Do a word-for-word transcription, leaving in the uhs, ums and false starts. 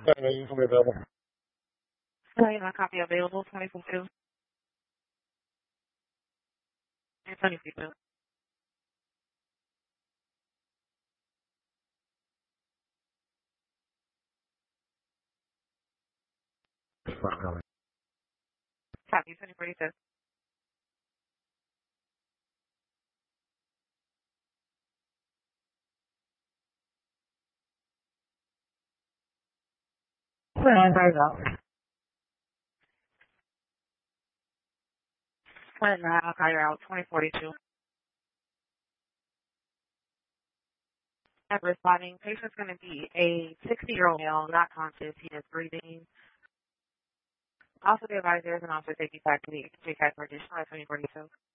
are usually available. Sorry, my copy available, twenty-four two. twenty-two two. Copy, twenty forty-two. Nine five out. Point nine, I'll call you out, twenty forty-two. At responding, patient's going to be a sixty-year-old male, not conscious. He is breathing. Also, the advisor is an officer taking faculty to take for additional at twenty forty-two.